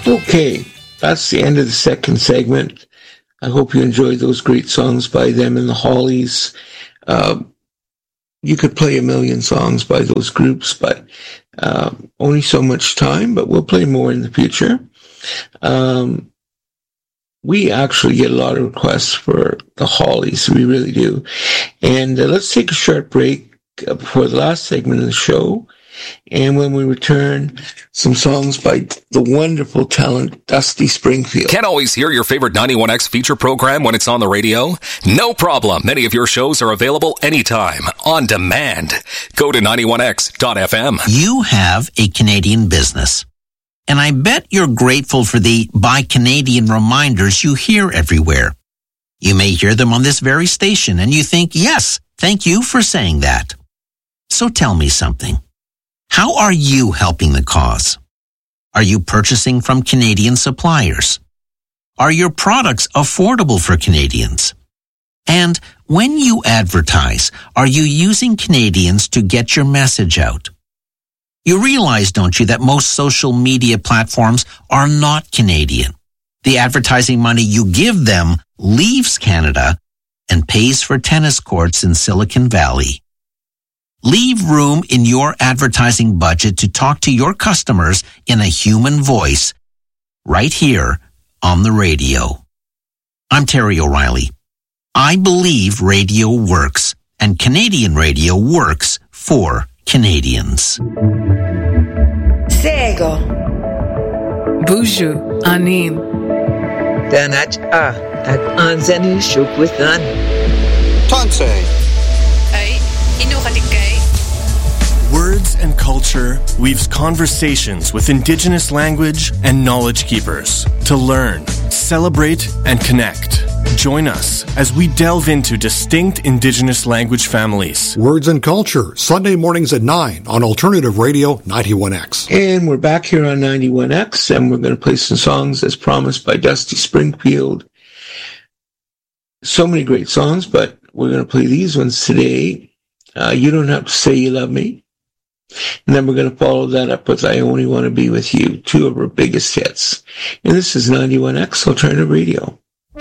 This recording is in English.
Okay, that's the end of the second segment. I hope you enjoyed those great songs by them and the Hollies. You could play a million songs by those groups, but only so much time, but we'll play more in the future. We actually get a lot of requests for the Hollies. We really do. And let's take a short break before the last segment of the show. And when we return, some songs by the wonderful talent Dusty Springfield. Can't always hear your favorite 91X feature program when it's on the radio? No problem. Many of your shows are available anytime, on demand. Go to 91X.fm. You have a Canadian business, and I bet you're grateful for the Buy Canadian reminders you hear everywhere. You may hear them on this very station, and you think, yes, thank you for saying that. So tell me something. How are you helping the cause? Are you purchasing from Canadian suppliers? Are your products affordable for Canadians? And when you advertise, are you using Canadians to get your message out? You realize, don't you, that most social media platforms are not Canadian. The advertising money you give them leaves Canada and pays for tennis courts in Silicon Valley. Leave room in your advertising budget to talk to your customers in a human voice right here on the radio. I'm Terry O'Reilly. I believe radio works, and Canadian radio works for Canadians. Sego. Buju Anin. Danach at Anzani Shukwitan. Tansei. Ay, Inukatikay. Words and Culture weaves conversations with Indigenous language and knowledge keepers to learn, celebrate, and connect. Join us as we delve into distinct Indigenous language families. Words and Culture, Sunday mornings at 9 on Alternative Radio 91X. And we're back here on 91X, and we're going to play some songs as promised by Dusty Springfield. So many great songs, but we're going to play these ones today. You Don't Have to Say You Love Me. And then we're going to follow that up with I Only Want to Be With You, two of her biggest hits. And this is 91X Alternative Radio.